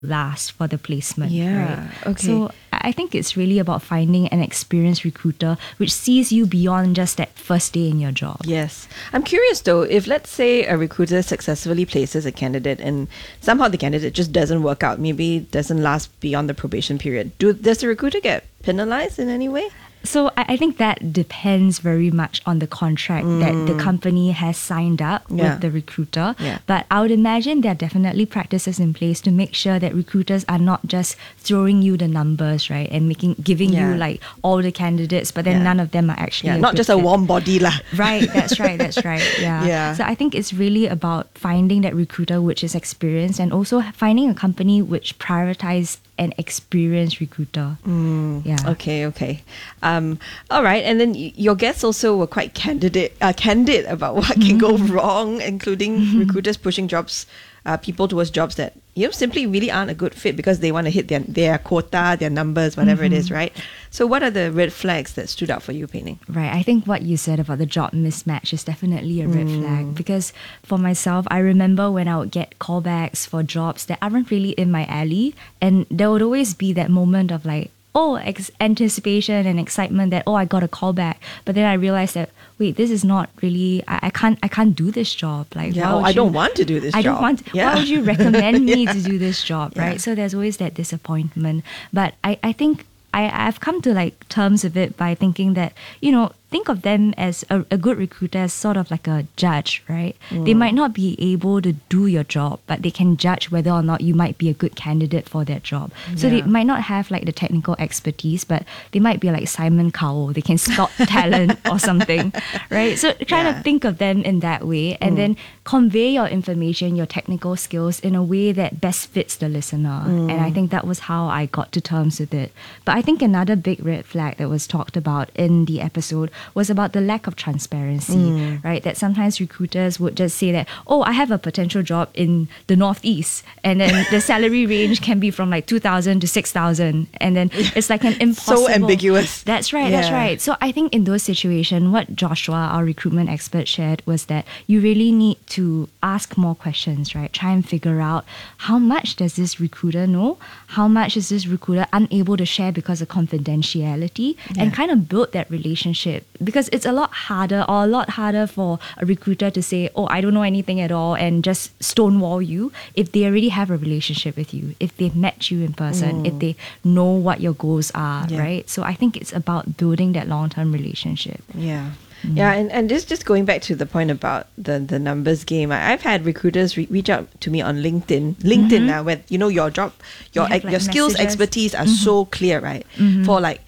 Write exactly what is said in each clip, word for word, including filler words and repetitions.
last for the placement. Yeah, right? okay. So I think it's really about finding an experienced recruiter which sees you beyond just that first day in your job. Yes. I'm curious though, if let's say a recruiter successfully places a candidate and somehow the candidate just doesn't work out, maybe doesn't last beyond the probation period, do does the recruiter get penalized in any way? So I I think that depends very much on the contract that the company has signed up Yeah. with the recruiter. Yeah. But I would imagine there are definitely practices in place to make sure that recruiters are not just throwing you the numbers, right, and making giving Yeah. you like all the candidates, but then Yeah. none of them are actually Yeah, a not good just a fit. warm body lah. Right, that's right, that's right. Yeah. Yeah. So I think it's really about finding that recruiter which is experienced and also finding a company which prioritizes an experienced recruiter. Yeah. Okay, okay. Um, all right. And then y- your guests also were quite candid, uh, candid about what can go wrong, including recruiters pushing jobs, uh, people towards jobs that you know simply really aren't a good fit because they want to hit their their quota, their numbers, whatever it is, right? So, what are the red flags that stood out for you, Pei Ning? Right. I think what you said about the job mismatch is definitely a red flag because for myself, I remember when I would get callbacks for jobs that aren't really in my alley, and there would always be that moment of like, oh, ex- anticipation and excitement that, oh, I got a callback. But then I realized that, wait, this is not really, I, I can't I can't do this job. Like, Yeah, why oh, would I you- don't want to do this I job. don't want, Yeah. why would you recommend me Yeah. to do this job, Yeah. right? So there's always that disappointment. But I, I think I, I've come to like terms with it by thinking that, you know, think of them as a, a good recruiter as sort of like a judge, right? They might not be able to do your job, but they can judge whether or not you might be a good candidate for that job. So they Yeah. might not have like the technical expertise, but they might be like Simon Cowell. They can spot talent or something, right? So kind Yeah. of think of them in that way and then convey your information, your technical skills in a way that best fits the listener. And I think that was how I got to terms with it. But I think another big red flag that was talked about in the episode was about the lack of transparency, right? That sometimes recruiters would just say that, oh, I have a potential job in the Northeast, and then the salary range can be from like two thousand to six thousand, and then it's like an impossible... ambiguous. That's right, that's Yeah. right. So I think in those situations, what Joshua, our recruitment expert, shared was that you really need to ask more questions, right? Try and figure out how much does this recruiter know? How much is this recruiter unable to share because of confidentiality? And kind of build that relationship, because it's a lot harder or a lot harder for a recruiter to say, oh, I don't know anything at all, and just stonewall you if they already have a relationship with you, if they've met you in person, if they know what your goals are, Yeah. right? So I think it's about building that long-term relationship. Yeah. Yeah, and, and just, just going back to the point about the, the numbers game, I, I've had recruiters re- reach out to me on LinkedIn. LinkedIn now, where you know your job, your You have, ex- like, your skills, messages. expertise are so clear, right? For like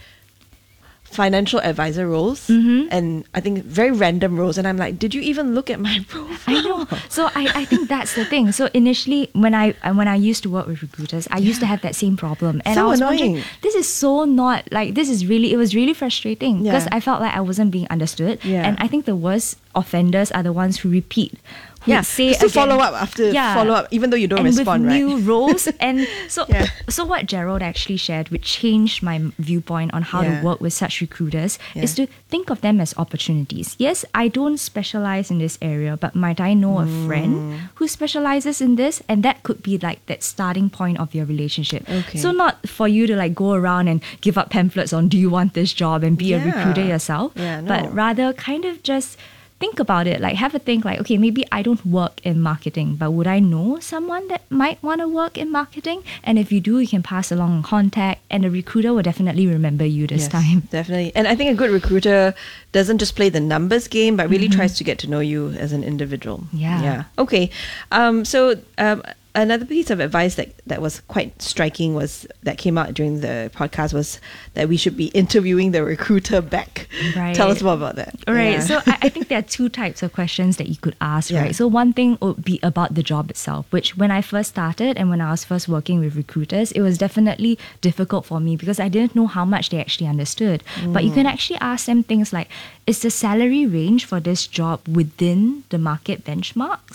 financial advisor roles, and I think very random roles, and I'm like, did you even look at my profile? I know. So I, I think that's the thing. So initially, when I uh, when I used to work with recruiters, I used to have that same problem, and So I was annoying. wondering, this is so not like this is really. It was really frustrating because Yeah. I felt like I wasn't being understood, Yeah. and I think the worst offenders are the ones who repeat. Who Yeah, say just to again- follow up after follow up, even though you don't and respond, with right? new roles. And so, Yeah. so what Gerald actually shared, which changed my viewpoint on how Yeah. to work with such recruiters, Yeah. is to think of them as opportunities. Yes, I don't specialize in this area, but might I know a Mm. friend who specializes in this? And that could be like that starting point of your relationship. Okay. So not for you to like go around and give up pamphlets on do you want this job and be a Yeah. recruiter yourself, Yeah, no. but rather kind of just think about it, like have a think like, okay, maybe I don't work in marketing, but would I know someone that might want to work in marketing? And if you do, you can pass along a contact, and the recruiter will definitely remember you this Yes, time. Definitely. And I think a good recruiter doesn't just play the numbers game, but really tries to get to know you as an individual. Yeah. Yeah. Okay. Um, so um, another piece of advice that, that was quite striking was that came out during the podcast was that we should be interviewing the recruiter back. Right. Tell us more about that. Right. Yeah. So I, I think there are two types of questions that you could ask, Yeah. right? So one thing would be about the job itself, which when I first started and when I was first working with recruiters, it was definitely difficult for me because I didn't know how much they actually understood. But you can actually ask them things like, is the salary range for this job within the market benchmarks?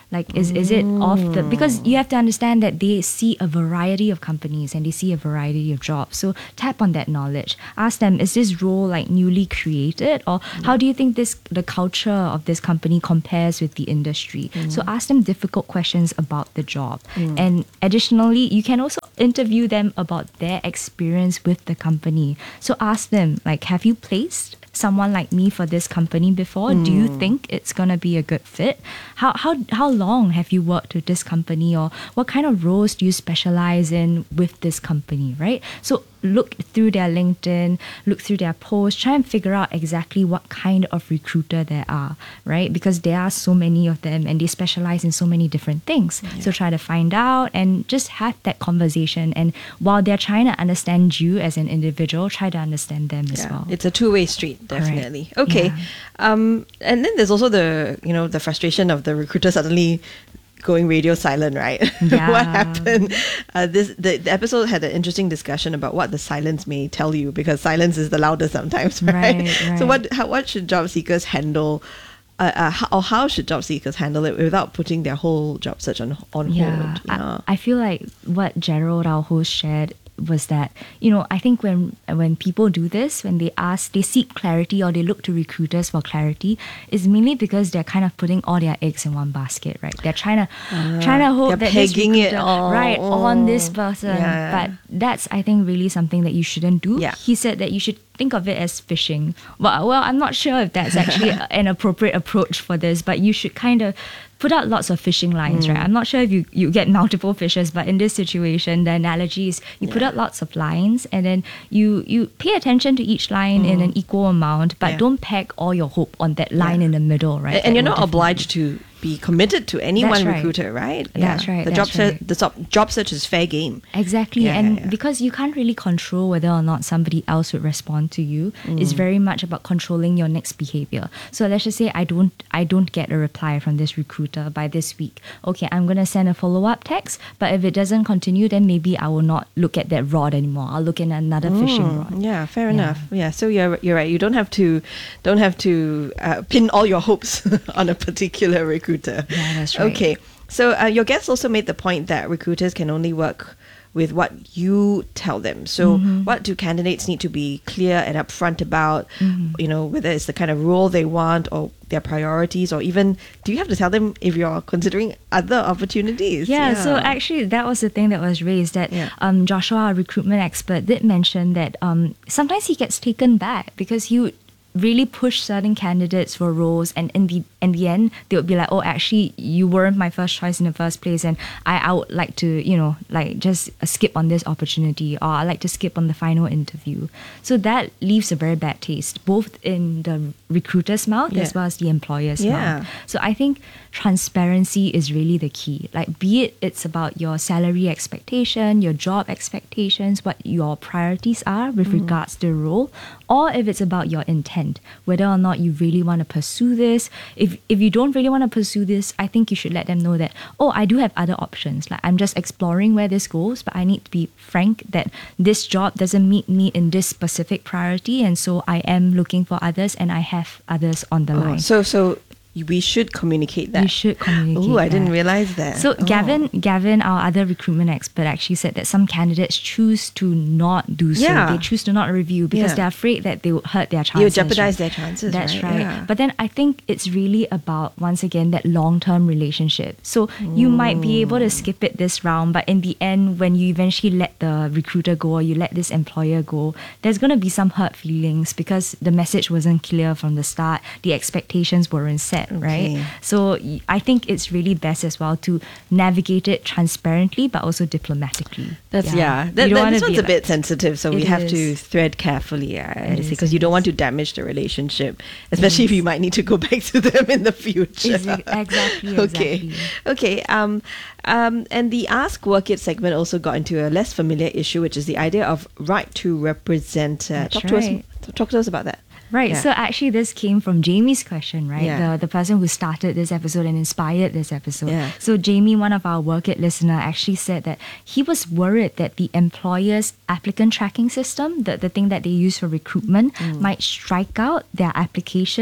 Like, is, is it off the... Because you have to understand that they see a variety of companies and they see a variety of jobs. So tap on that knowledge. Ask them, is this role like newly created? Or how do you think this the culture of this company compares with the industry? So ask them difficult questions about the job. And additionally, you can also interview them about their experience with the company. So ask them, like, have you placed someone like me for this company before? Mm. Do you think it's gonna be a good fit? How how how long have you worked with this company, or what kind of roles do you specialize in with this company, right? So look through their LinkedIn, look through their posts, try and figure out exactly what kind of recruiter there are, right? Because there are so many of them and they specialize in so many different things. Yeah. So try to find out and just have that conversation. And while they're trying to understand you as an individual, try to understand them as yeah. well. It's a two-way street, definitely. Correct. Okay. Yeah. Um, and then there's also the, you know, the frustration of the recruiter suddenly going radio silent, right? Yeah. What happened? Uh, this the, the episode had an interesting discussion about what the silence may tell you, because silence is the loudest sometimes, right? Right, right. So what how, what should job seekers handle, uh, uh, how, or how should job seekers handle it without putting their whole job search on on Yeah, hold? Yeah. I, I feel like what Gerald, our host, shared was that, you know, I think when when people do this, when they ask, they seek clarity or they look to recruiters for clarity, is mainly because they're kind of putting all their eggs in one basket, right? They're trying to uh, trying to hope that this pegging it recruiter, all. right, on this person. Yeah. But that's, I think, really something that you shouldn't do. Yeah. He said that you should think of it as fishing. Well, well, I'm not sure if that's actually an appropriate approach for this, but you should kind of put out lots of fishing lines, mm. right? I'm not sure if you, you get multiple fishes, but in this situation, the analogy is you yeah. put out lots of lines and then you, you pay attention to each line mm. in an equal amount, but yeah. don't peg all your hope on that line yeah. in the middle, right? And, and you're not obliged to be committed to any That's one right. recruiter, right? That's yeah. right. The that's job right. search, the job, job search is fair game. Exactly, Yeah, and yeah, yeah. because you can't really control whether or not somebody else would respond to you, mm. it's very much about controlling your next behavior. So let's just say I don't, I don't get a reply from this recruiter by this week. Okay, I'm gonna send a follow-up text, but if it doesn't continue, then maybe I will not look at that rod anymore. I'll look at another mm. fishing rod. Yeah, fair Yeah. enough. Yeah, so you're you're right. You don't have to, don't have to uh, pin all your hopes on a particular recruiter. Yeah, that's right. Okay, so uh, your guest also made the point that recruiters can only work with what you tell them. So Mm-hmm. what do candidates need to be clear and upfront about, Mm-hmm. you know, whether it's the kind of role they want or their priorities, or even do you have to tell them if you're considering other opportunities? Yeah, so actually that was the thing that was raised, that Yeah. um, Joshua, our recruitment expert, did mention that um, sometimes he gets taken back because he would really push certain candidates for roles, and in the in the end they would be like, oh, actually you weren't my first choice in the first place, and I, I would like to, you know, like just skip on this opportunity, or I like to skip on the final interview. So that leaves a very bad taste, both in the recruiter's mouth Yeah. as well as the employer's Yeah. mouth. So I think transparency is really the key. Like, be it it's about your salary expectation, your job expectations, what your priorities are with Mm. regards to the role, or if it's about your intent, whether or not you really want to pursue this. If if you don't really want to pursue this, I think you should let them know that, oh, I do have other options. Like, I'm just exploring where this goes, but I need to be frank that this job doesn't meet me in this specific priority, and so I am looking for others, and I have others on the Oh, line. so so we should communicate that. You should communicate Oh, I didn't that. realize that. So Oh. Gavin, Gavin, our other recruitment expert, actually said that some candidates choose to not do so. Yeah. They choose to not review because Yeah. they're afraid that they would hurt their chances. You would jeopardize right? their chances. That's right. right. Yeah. But then I think it's really about, once again, that long-term relationship. So you might be able to skip it this round, but in the end, when you eventually let the recruiter go or you let this employer go, there's going to be some hurt feelings because the message wasn't clear from the start. The expectations weren't set, right? Okay. So y- I think it's really best as well to navigate it transparently, but also diplomatically. That's yeah. You That, don't that, wanna this one's be a like- bit sensitive, so we It have to is. thread carefully, yeah, It is, because it you don't is. want to damage the relationship, especially if you might need to go back to them in the future. Exa- exactly, okay, exactly. okay. Um, um, and the Ask Work It segment also got into a less familiar issue, which is the idea of right to represent. Uh, That's talk to right. us. Talk to us about that. Right. Yeah. So actually, this came from Jamie's question, right? Yeah. The the person who started this episode and inspired this episode. Yeah. So Jamie, one of our Work It listener, actually said that he was worried that the employer's applicant tracking system, the, the thing that they use for recruitment, might strike out their application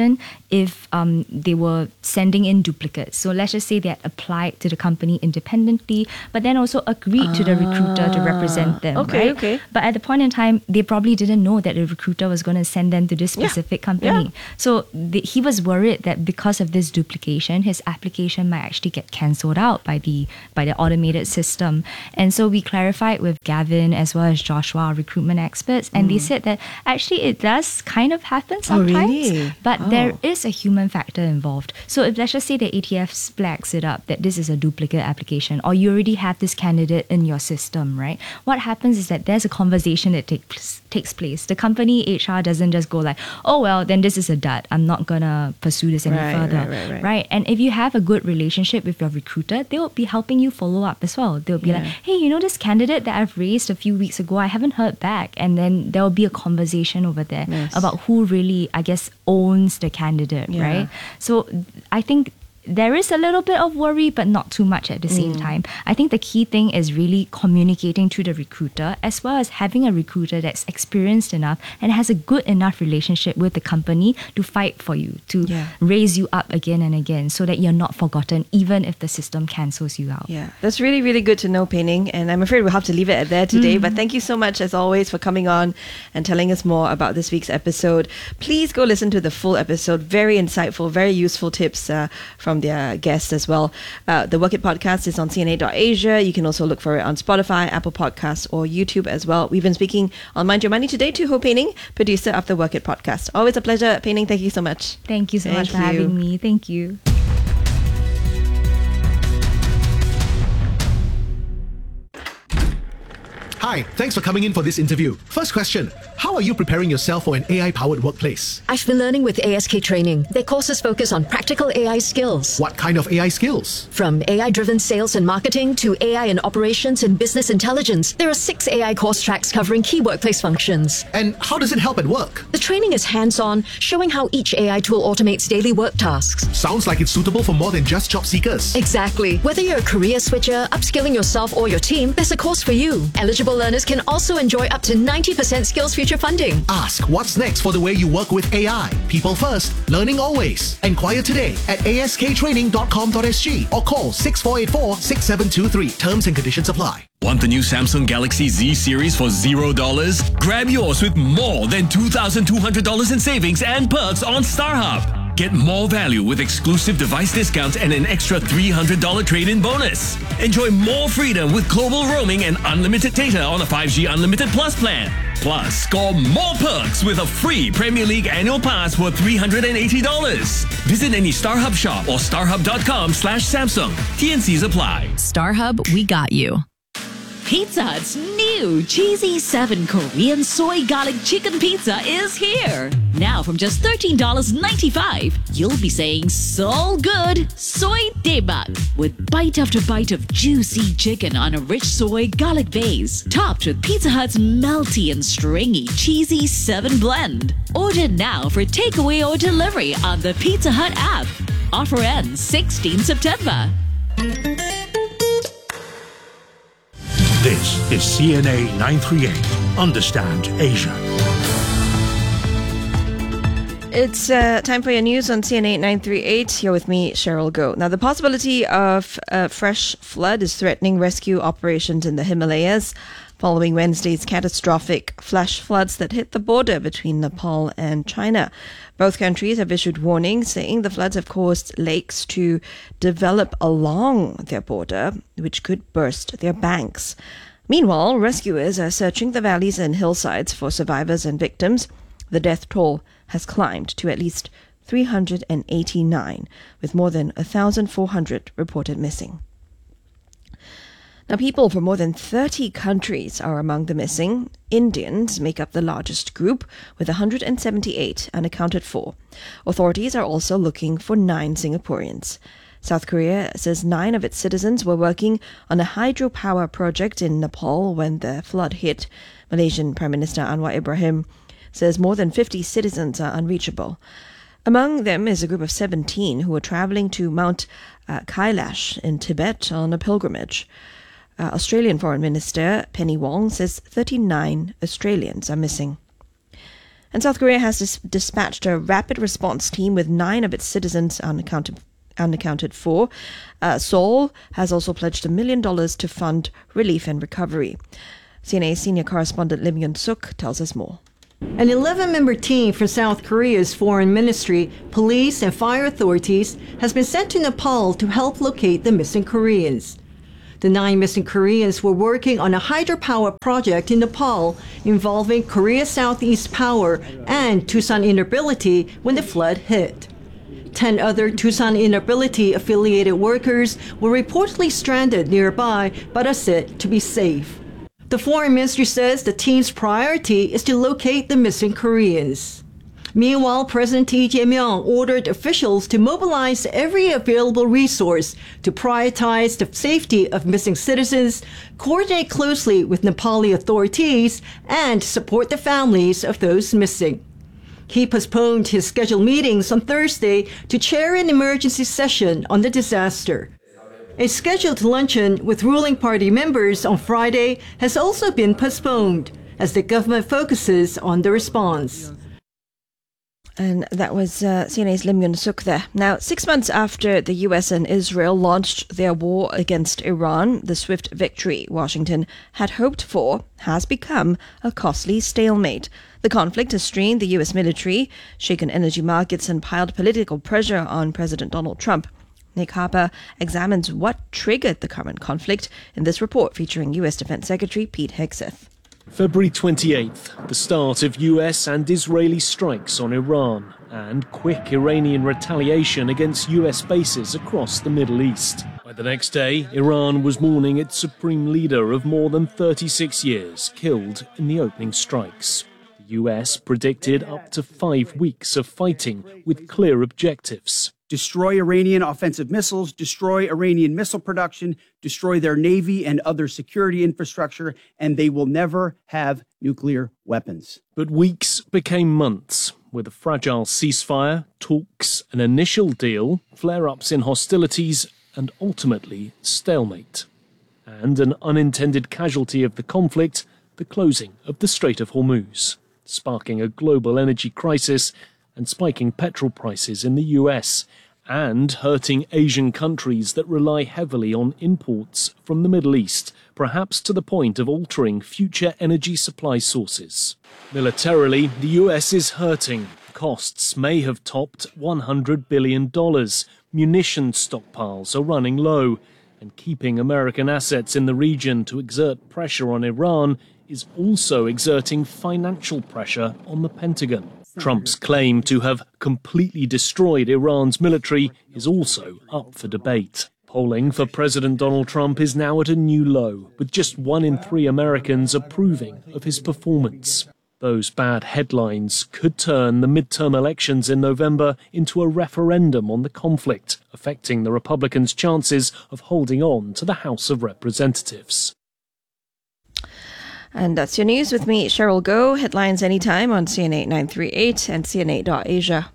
if um, they were sending in duplicates. So let's just say they had applied to the company independently, but then also agreed to the recruiter to represent them. Okay, right? okay. But at the point in time, they probably didn't know that the recruiter was going to send them to this specific Yeah. company. Yeah. So the, he was worried that because of this duplication, his application might actually get cancelled out by the by the automated system. And so we clarified with Gavin as well as Joshua, our recruitment experts, and they said that actually it does kind of happen sometimes, really? but Oh. there is a human factor involved. So if let's just say the A T F flags it up that this is a duplicate application, or you already have this candidate in your system, right? What happens is that there's a conversation that takes takes place. The company H R doesn't just go like, oh well, then this is a dud. I'm not gonna pursue this any Right, further, right, right, right. And if you have a good relationship with your recruiter, they will be helping you follow up as well. They'll be Yeah. like, hey, you know this candidate that I've raised a few weeks ago, I haven't heard back, and then there will be a conversation over there Yes. about who really, I guess, owns the candidate, Yeah. right? So I think there is a little bit of worry, but not too much at the same Mm. time. I think the key thing is really communicating to the recruiter, as well as having a recruiter that's experienced enough and has a good enough relationship with the company to fight for you, to Yeah. raise you up again and again, so that you're not forgotten, even if the system cancels you out. Yeah, that's really, really good to know, Pei-Ning. And I'm afraid we'll have to leave it at there today. But thank you so much, as always, for coming on and telling us more about this week's episode. Please go listen to the full episode. Very insightful, very useful tips uh, from their guests as well. Uh, the Work It podcast is on C N A dot Asia. You can also look for it on Spotify, Apple Podcasts, or YouTube as well. We've been speaking on Mind Your Money today to Ho Pei-Ning, producer of the Work It podcast. Always a pleasure, Pei-Ning. Thank you so much. Thank you so much Thank for you. having me. Thank you. Hi, thanks for coming in for this interview. First question, how are you preparing yourself for an A I-powered workplace? I've been learning with A S K Training. Their courses focus on practical A I skills. What kind of A I skills? From A I-driven sales and marketing to A I in operations and business intelligence, there are six A I course tracks covering key workplace functions. And how does it help at work? The training is hands-on, showing how each A I tool automates daily work tasks. Sounds like it's suitable for more than just job seekers. Exactly. Whether you're a career switcher, upskilling yourself, or your team, there's a course for you. Eligible learners can also enjoy up to ninety percent Skills Future funding. Ask what's next for the way you work with A I. People first, learning always. Enquire today at A S K training dot com dot S G or call six four eight four, six seven two three. Terms and conditions apply. Want the new Samsung Galaxy Z series for zero dollars? Grab yours with more than two thousand two hundred dollars in savings and perks on StarHub. Get more value with exclusive device discounts and an extra three hundred dollars trade-in bonus. Enjoy more freedom with global roaming and unlimited data on a five G Unlimited Plus plan. Plus, score more perks with a free Premier League annual pass for three hundred eighty dollars. Visit any StarHub shop or starhub dot com slash Samsung. T N Cs apply. StarHub, we got you. Pizza Hut's new Cheesy seven Korean Soy Garlic Chicken Pizza is here. Now from just thirteen dollars and ninety-five cents, you'll be saying so good, soy daebak, with bite after bite of juicy chicken on a rich soy garlic base, topped with Pizza Hut's melty and stringy Cheesy seven blend. Order now for takeaway or delivery on the Pizza Hut app. Offer ends sixteenth September. This is C N A nine thirty-eight. Understand Asia. It's uh, time for your news on C N A nine thirty-eight. Here with me, Cheryl Goh. Now, the possibility of a fresh flood is threatening rescue operations in the Himalayas following Wednesday's catastrophic flash floods that hit the border between Nepal and China. Both countries have issued warnings saying the floods have caused lakes to develop along their border, which could burst their banks. Meanwhile, rescuers are searching the valleys and hillsides for survivors and victims. The death toll has climbed to at least three hundred eighty-nine, with more than one thousand four hundred reported missing. Now, people from more than thirty countries are among the missing. Indians make up the largest group, with one hundred seventy-eight unaccounted for. Authorities are also looking for nine Singaporeans. South Korea says nine of its citizens were working on a hydropower project in Nepal when the flood hit. Malaysian Prime Minister Anwar Ibrahim says more than fifty citizens are unreachable. Among them is a group of seventeen who were travelling to Mount uh, Kailash in Tibet on a pilgrimage. Uh, Australian Foreign Minister Penny Wong says thirty-nine Australians are missing. And South Korea has dis- dispatched a rapid response team with nine of its citizens unaccounted, unaccounted for. Uh, Seoul has also pledged a million dollars to fund relief and recovery. C N A senior correspondent Lim Yun-suk tells us more. An eleven-member team from South Korea's foreign ministry, police, and fire authorities has been sent to Nepal to help locate the missing Koreans. The nine missing Koreans were working on a hydropower project in Nepal involving Korea Southeast Power and Tucson Inability when the flood hit. Ten other Tucson Inability affiliated workers were reportedly stranded nearby but are said to be safe. The foreign ministry says the team's priority is to locate the missing Koreans. Meanwhile, President Lee Jae-myung ordered officials to mobilize every available resource to prioritize the safety of missing citizens, coordinate closely with Nepali authorities, and support the families of those missing. He postponed his scheduled meetings on Thursday to chair an emergency session on the disaster. A scheduled luncheon with ruling party members on Friday has also been postponed as the government focuses on the response. And that was uh, C N A's Lim Yun-suk there. Now, six months after the U S and Israel launched their war against Iran, the swift victory Washington had hoped for has become a costly stalemate. The conflict has strained the U S military, shaken energy markets, and piled political pressure on President Donald Trump. Nick Harper examines what triggered the current conflict in this report featuring U S Defense Secretary Pete Hegseth. February twenty-eighth, the start of U S and Israeli strikes on Iran and quick Iranian retaliation against U S bases across the Middle East. By the next day, Iran was mourning its supreme leader of more than thirty-six years killed in the opening strikes. The U S predicted up to five weeks of fighting with clear objectives. Destroy Iranian offensive missiles, destroy Iranian missile production, destroy their navy and other security infrastructure, and they will never have nuclear weapons. But weeks became months, with a fragile ceasefire, talks, an initial deal, flare-ups in hostilities, and ultimately stalemate. And an unintended casualty of the conflict, the closing of the Strait of Hormuz, sparking a global energy crisis and spiking petrol prices in the U S, and hurting Asian countries that rely heavily on imports from the Middle East, perhaps to the point of altering future energy supply sources. Militarily, the U S is hurting. Costs may have topped one hundred billion dollars. Munition stockpiles are running low, and keeping American assets in the region to exert pressure on Iran is also exerting financial pressure on the Pentagon. Trump's claim to have completely destroyed Iran's military is also up for debate. Polling for President Donald Trump is now at a new low, with just one in three Americans approving of his performance. Those bad headlines could turn the midterm elections in November into a referendum on the conflict, affecting the Republicans' chances of holding on to the House of Representatives. And that's your news with me, Cheryl Goh. Headlines anytime on C N A nine three eight and C N A dot Asia.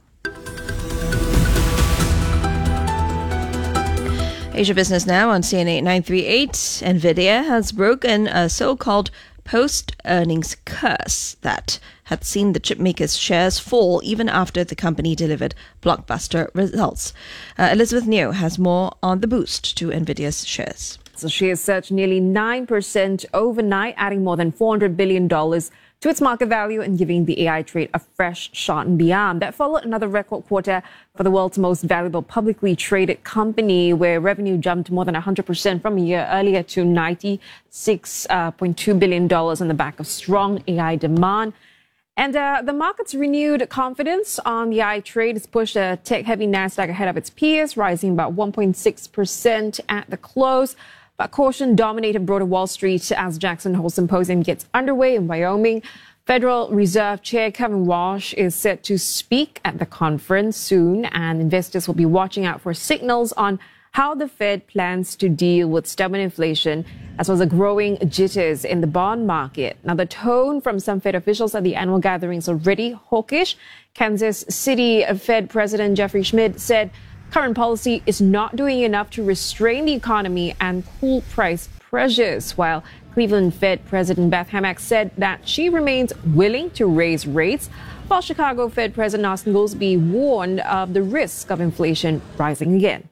Asia Business now on C N A nine three eight. NVIDIA has broken a so-called post-earnings curse that had seen the chipmaker's shares fall even after the company delivered blockbuster results. Uh, Elizabeth Neo has more on the boost to NVIDIA's shares. The shares surged nearly nine percent overnight, adding more than four hundred billion dollars to its market value and giving the A I trade a fresh shot in the arm. That followed another record quarter for the world's most valuable publicly traded company, where revenue jumped more than one hundred percent from a year earlier to ninety-six point two billion dollars on the back of strong A I demand. And uh, the market's renewed confidence on the A I trade has pushed a tech-heavy Nasdaq ahead of its peers, rising about one point six percent at the close. But caution dominated broader Wall Street as Jackson Hole Symposium gets underway in Wyoming. Federal Reserve Chair Kevin Walsh is set to speak at the conference soon, and investors will be watching out for signals on how the Fed plans to deal with stubborn inflation, as well as the growing jitters in the bond market. Now, the tone from some Fed officials at the annual gathering is already hawkish. Kansas City Fed President Jeffrey Schmidt said current policy is not doing enough to restrain the economy and cool price pressures, while Cleveland Fed President Beth Hammack said that she remains willing to raise rates, while Chicago Fed President Austin Goolsbee warned of the risk of inflation rising again.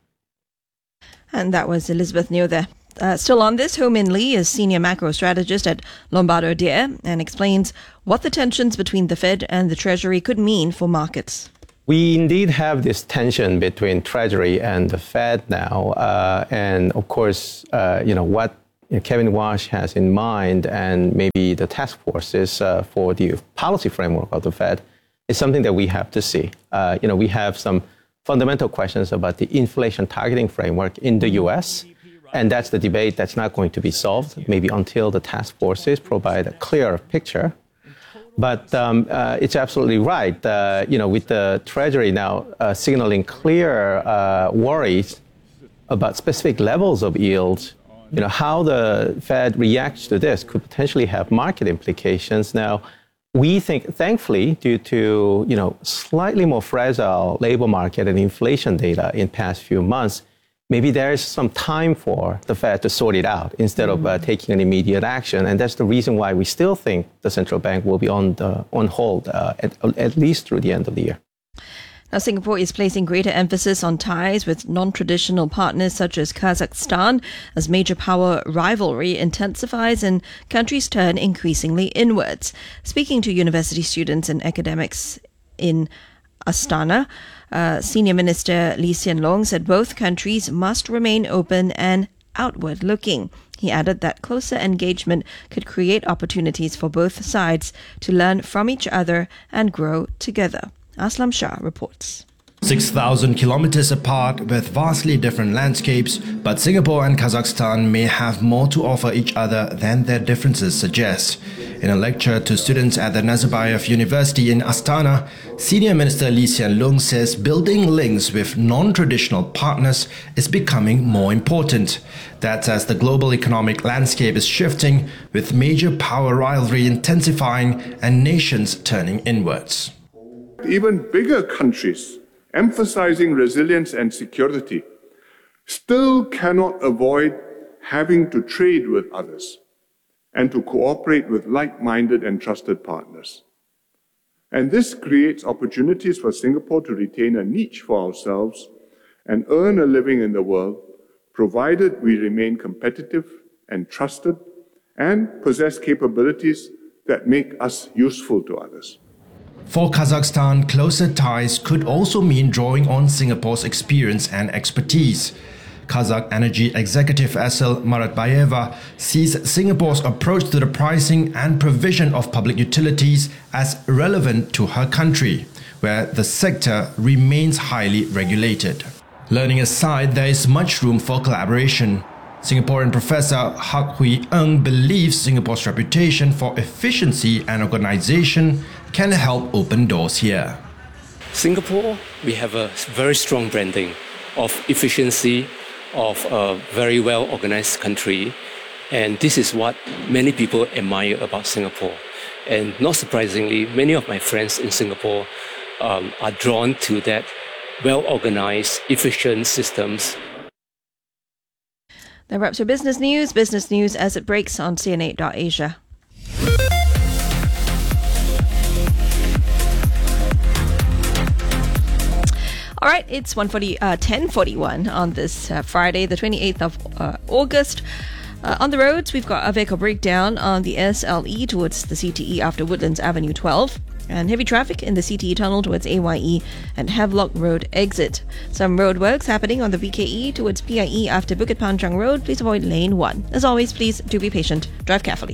And that was Elizabeth Neo there. Uh, still on this, Ho Min Lee is senior macro strategist at Lombard Odier and explains what the tensions between the Fed and the Treasury could mean for markets. We indeed have this tension between Treasury and the Fed now. Uh, and of course, uh, you know, what you know, Kevin Warsh has in mind and maybe the task forces uh, for the policy framework of the Fed is something that we have to see. Uh, you know, we have some fundamental questions about the inflation targeting framework in the U S, and that's the debate that's not going to be solved, maybe until the task forces provide a clearer picture. But um, uh, it's absolutely right. Uh, you know, with the Treasury now uh, signaling clear uh, worries about specific levels of yields, you know, how the Fed reacts to this could potentially have market implications. Now, we think, thankfully, due to, you know, slightly more fragile labor market and inflation data in past few months, maybe there is some time for the Fed to sort it out instead of uh, taking an immediate action. And that's the reason why we still think the central bank will be on the, on hold uh, at, at least through the end of the year. Now, Singapore is placing greater emphasis on ties with non-traditional partners such as Kazakhstan as major power rivalry intensifies and countries turn increasingly inwards. Speaking to university students and academics in Astana, uh, Senior Minister Lee Hsien Loong said both countries must remain open and outward-looking. He added that closer engagement could create opportunities for both sides to learn from each other and grow together. Aslam Shah reports. six thousand kilometers apart with vastly different landscapes, but Singapore and Kazakhstan may have more to offer each other than their differences suggest. In a lecture to students at the Nazarbayev University in Astana, Senior Minister Lee Hsien Loong says building links with non-traditional partners is becoming more important. That's as the global economic landscape is shifting, with major power rivalry intensifying and nations turning inwards. Even bigger countries, emphasizing resilience and security, still cannot avoid having to trade with others and to cooperate with like-minded and trusted partners. And this creates opportunities for Singapore to retain a niche for ourselves and earn a living in the world, provided we remain competitive and trusted and possess capabilities that make us useful to others. For Kazakhstan, closer ties could also mean drawing on Singapore's experience and expertise. Kazakh Energy Executive Asel Maratbayeva sees Singapore's approach to the pricing and provision of public utilities as relevant to her country, where the sector remains highly regulated. Learning aside, there is much room for collaboration. Singaporean Professor Hak Hui Ng believes Singapore's reputation for efficiency and organization can help open doors here. Singapore, we have a very strong branding of efficiency, of a very well organized country, and this is what many people admire about Singapore. And not surprisingly, many of my friends in Singapore um, are drawn to that well organized, efficient systems. That wraps your business news. Business news as it breaks on C N eight dot Asia. All right, it's one forty, uh, ten forty-one on this uh, Friday, the twenty-eighth of uh, August. Uh, on the roads, we've got a vehicle breakdown on the S L E towards the C T E after Woodlands Avenue twelve, and heavy traffic in the C T E tunnel towards A Y E and Havelock Road exit. Some roadworks happening on the V K E towards P I E after Bukit Panjang Road. Please avoid lane one. As always, please do be patient. Drive carefully.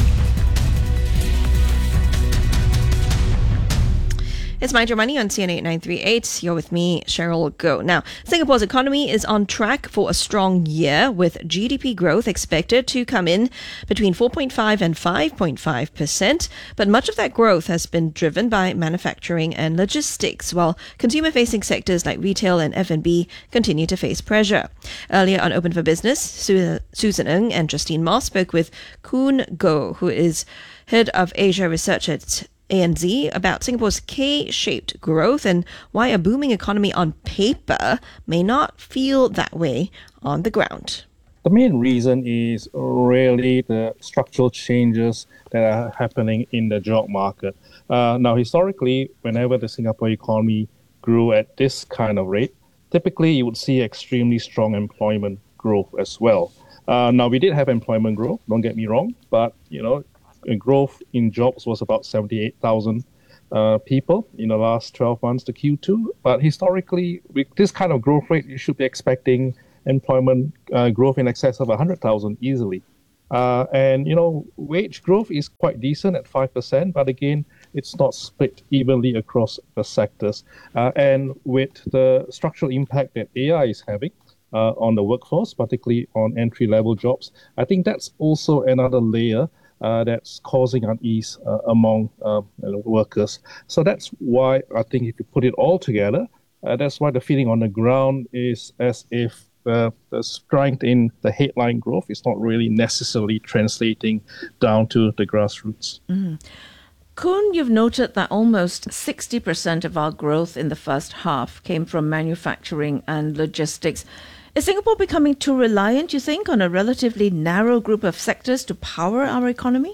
It's Mind Your Money on C N eight nine three eight. You're with me, Cheryl Goh. Now, Singapore's economy is on track for a strong year, with G D P growth expected to come in between four point five and five point five percent. But much of that growth has been driven by manufacturing and logistics, while consumer-facing sectors like retail and F and B continue to face pressure. Earlier on Open for Business, Su- Susan Ng and Justine Moss spoke with Koon Goh, who is head of Asia Research at A N Z, about Singapore's K-shaped growth and why a booming economy on paper may not feel that way on the ground. The main reason is really the structural changes that are happening in the job market. Uh, now, historically, whenever the Singapore economy grew at this kind of rate, typically you would see extremely strong employment growth as well. Uh, now, we did have employment growth, don't get me wrong, but, you know, growth in jobs was about seventy-eight thousand uh, people in the last twelve months to Q two. But historically, with this kind of growth rate, you should be expecting employment uh, growth in excess of one hundred thousand easily. Uh, and, you know, wage growth is quite decent at five percent, but again, it's not split evenly across the sectors. Uh, and with the structural impact that A I is having uh, on the workforce, particularly on entry-level jobs, I think that's also another layer uh, that's causing unease uh, among uh, you know, workers. So that's why I think if you put it all together, uh, that's why the feeling on the ground is as if Uh, the strength in the headline growth is not really necessarily translating down to the grassroots. Mm. Koon, you've noted that almost sixty percent of our growth in the first half came from manufacturing and logistics. Is Singapore becoming too reliant, you think, on a relatively narrow group of sectors to power our economy?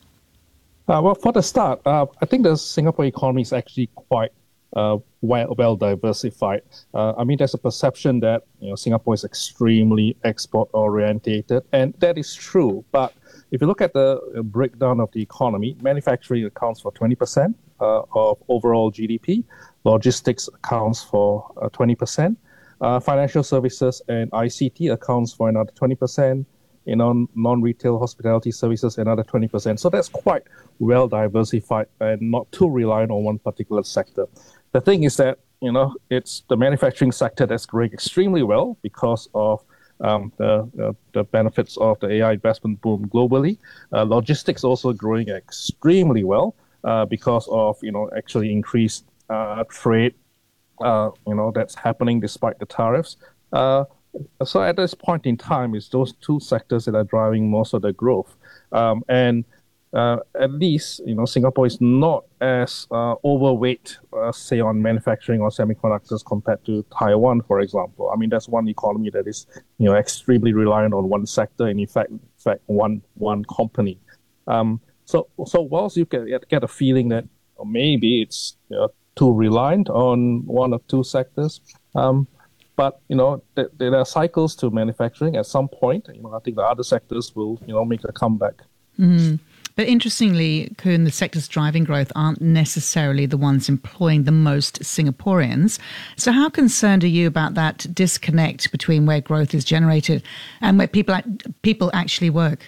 Uh, well, for the start, uh, I think the Singapore economy is actually quite Uh, well, well diversified. Uh, I mean, there's a perception that you know Singapore is extremely export orientated, and that is true. But if you look at the breakdown of the economy, manufacturing accounts for twenty percent uh, of overall G D P, logistics accounts for uh, twenty percent, uh, financial services and I C T accounts for another twenty percent. You know, non-retail hospitality services, another twenty percent. So that's quite well diversified and not too reliant on one particular sector. The thing is that, you know, it's the manufacturing sector that's growing extremely well because of um, the, the the benefits of the A I investment boom globally. Uh, logistics also growing extremely well uh, because of, you know, actually increased uh, trade, uh, you know, that's happening despite the tariffs. Uh, So at this point in time, it's those two sectors that are driving most of the growth. Um, and uh, at least, you know, Singapore is not as uh, overweight, uh, say, on manufacturing or semiconductors compared to Taiwan, for example. I mean, that's one economy that is, you know, extremely reliant on one sector and, in fact, in fact, one one company. Um, so, so whilst you get get a feeling that maybe it's you know, too reliant on one or two sectors. Um, But, you know, th- there are cycles to manufacturing. At some point, you know, I think the other sectors will, you know, make a comeback. Mm. But interestingly, Koon, the sectors driving growth aren't necessarily the ones employing the most Singaporeans. So how concerned are you about that disconnect between where growth is generated and where people people actually work?